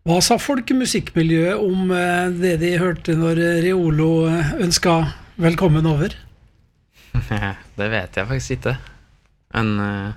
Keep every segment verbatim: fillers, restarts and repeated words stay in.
Hva sa folkemusikkmiljøet om eh, det de hørte når Reolo eh, ønsket velkommen over? Det vet jeg faktisk ikke. Men uh,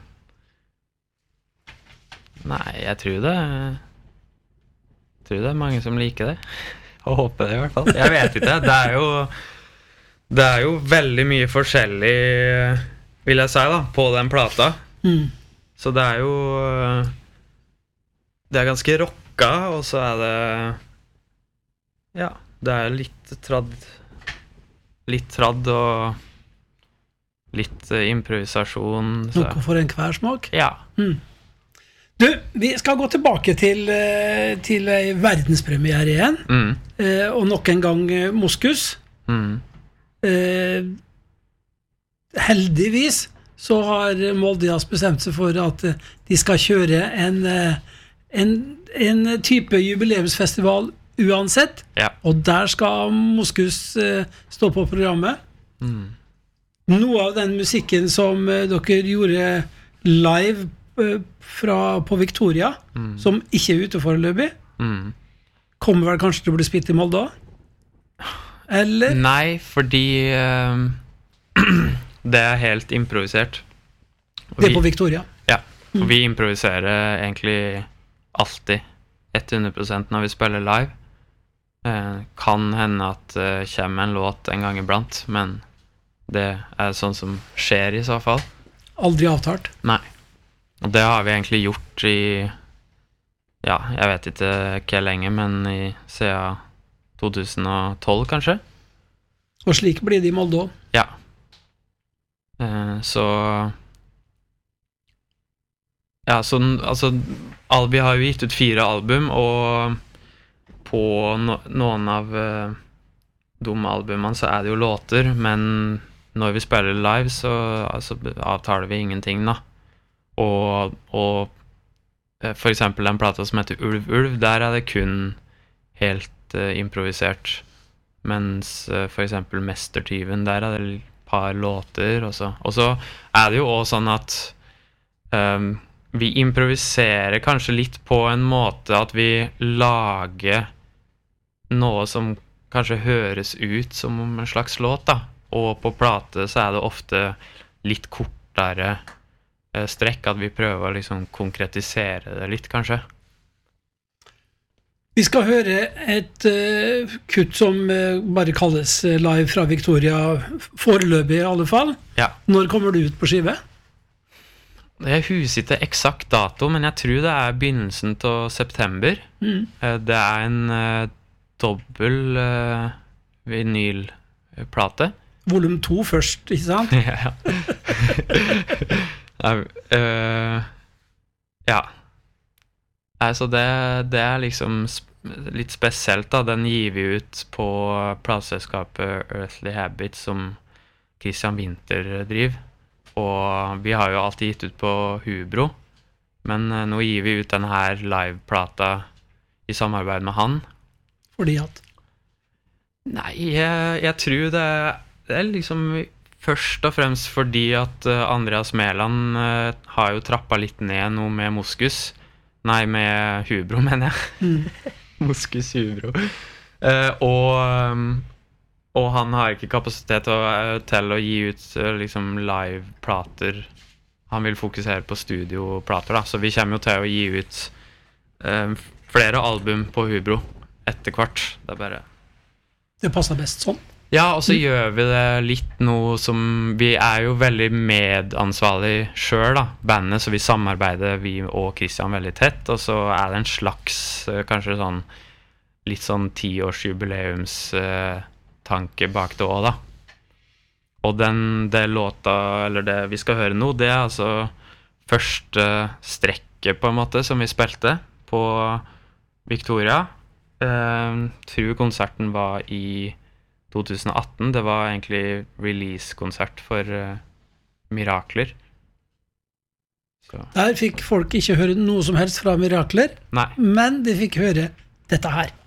nei, jeg tror det Jeg tror det er mange som liker det. Og håper det i hvert fall. Jeg vet ikke. Det er jo Det er jo veldig mye forskjellig, vil jeg si da, på den plata. Mm. Så det er jo Det er ganske rocka, og så er det Ja, det er litt tradd Litt tradd og litt uh, improvisasjon. Så. Noe for en hver smak? Ja. Mm. Du, vi skal gå tilbake til, uh, til en verdenspremiere igjen. Mm. Uh, og nok en gang uh, Moskus. Mm. Uh, heldigvis så har Molde bestemt seg for at uh, de skal kjøre en, uh, en, en type jubileumsfestival uansett. Ja. Og der skal Moskus uh, stå på programmet. Mm. Noe av den musikken som uh, dere gjorde live uh, fra, på Victoria, mm. som ikke er ute foreløpig, mm. kommer vel kanskje til å bli spilt i Molde også? Eller? Nei, fordi uh, det er helt improvisert. Og det er vi, på Victoria? Ja, og mm. vi improviserer egentlig alltid hundre prosent når vi spiller live. Uh, kan hende at det uh, kommer en låt en gang iblant, men det er sånn som skjer i så fall. Aldri avtalt? Nei. Og det har vi egentlig gjort i, ja, jeg vet ikke hvor lenge, men i siden tjuetusen tolv kanskje. Og slik blir det i Molde også? Ja. Eh, så, ja, så, altså, vi har jo gitt ut fire album, og på no, noen av uh, de albumene så er det jo låter, men når vi spiller live så altså, avtaler vi ingenting da. Og, og for eksempel den plata som heter Ulv Ulv, der er det kun helt uh, improvisert. Mens uh, for eksempel Mestertyven, der er det et par låter. Og så, og så er det jo også sånn at um, vi improviserer kanskje litt på en måte at vi lager noe som kanskje høres ut som en slags låt da. Og på plate så er det ofte litt kortere eh, strekk at vi prøver å liksom konkretisere det litt, kanskje. Vi skal høre et uh, kutt som uh, bare kalles uh, live fra Victoria, foreløpig i alle fall. Ja. Når kommer du ut på skive? Jeg husker ikke eksakt dato, men jeg tror det er begynnelsen til september. Mm. Eh, det er en uh, dobbel uh, vinylplate. Volum to først, ikke sant? Ja. Nei, uh, ja. Altså det, det er liksom sp- litt spesielt da. Den gir vi ut på plateselskapet Earthly Habits som Christian Winther driver. Og vi har jo alltid gitt ut på Hubro. Men uh, nå gir vi ut denne her liveplata i samarbeid med han. Fordi at? Nei, jeg, jeg tror det, det er liksom først og fremst fordi at uh, Andreas Mæland uh, har jo trappet litt ned noe med Moskus. Nei, med Hubro, mener jeg. Mm. Moskus Hubro. Uh, og, um, og han har ikke kapasitet til å, til å gi ut uh, liksom live-plater. Han vil fokusere på studioplater, da. Så vi kommer jo til å gi ut uh, flere album på Hubro etter hvert. Det er bare... Det passer best sånn. Ja, og så mm. gjør vi det litt noe som... Vi er jo veldig medansvarlig selv da, bandet, så vi samarbeider, vi og Christian, veldig tett, og så er det en slags, kanskje sånn, litt sånn tiårs-jubileums-tanke bak det også, da. Og den, det låta, eller det vi skal høre nå, det er altså første strekket, på en måte, som vi spilte på Victoria. Jeg tror konserten var i tjuetusen atten. Det var egentlig release-konsert for uh, Mirakler. Så. Der fikk folk ikke høre noe som helst fra Mirakler, Nei. men de fikk høre dette her.